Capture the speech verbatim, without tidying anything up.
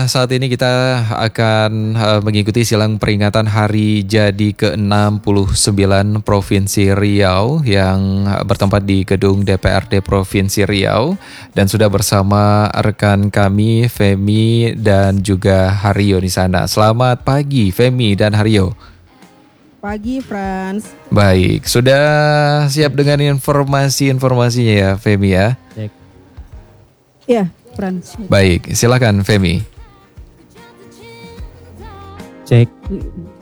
saat ini kita akan uh, mengikuti silang peringatan Hari Jadi ke enam puluh sembilan Provinsi Riau yang bertempat di gedung D P R D Provinsi Riau, dan sudah bersama rekan kami Femi dan juga Hario di sana. Selamat pagi Femi dan Hario. Pagi Frans. Baik, sudah siap dengan informasi-informasinya ya Femi ya? Cek. Ya, Frans. Baik, silakan Femi. Cek.